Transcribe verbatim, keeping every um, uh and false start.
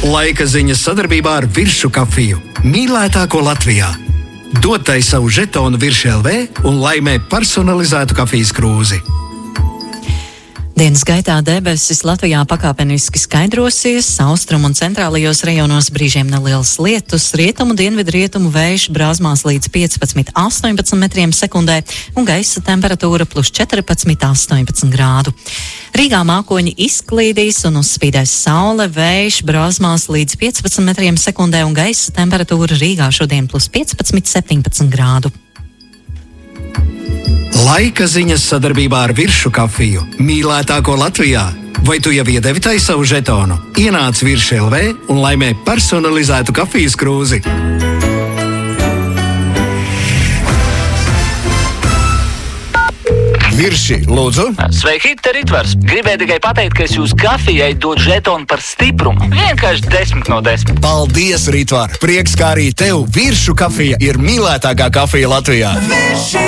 Laika ziņas sadarbībā ar Viršu kafiju, mīlētāko Latvijā. Dod tai savu žetonu Virši L V un laimē personalizētu kafijas krūzi. Dienas gaitā debesis Latvijā pakāpeniski skaidrosies, austrumu un centrālajos rajonos brīžiem nelielas lietus, rietumu, dienvidu, rietumu vējš brāzmās līdz piecpadsmit līdz astoņpadsmit metriem sekundē un gaisa temperatūra plus četrpadsmit līdz astoņpadsmit grādu. Rīgā mākoņi izklīdīs un uzspīdēs saule, vējš brāzmās līdz piecpadsmit metriem sekundē un gaisa temperatūra Rīgā šodien plus piecpadsmit līdz septiņpadsmit grādu. Laika ziņas sadarbībā ar Viršu kafiju, mīlētāko Latvijā. Vai tu jau iedevi tai savu žetonu? Ienāc Virši L V un laimē personalizētu kafijas krūzi. Virši, lūdzu. Sveiki, te Ritvars. Gribēju tikai pateikt, ka es jūs kafijai dodu žetonu par stiprumu. Vienkārši desmit no desmit. Paldies, Ritvar! Prieks, kā arī tev Viršu kafija ir mīlētākā kafija Latvijā. Virši!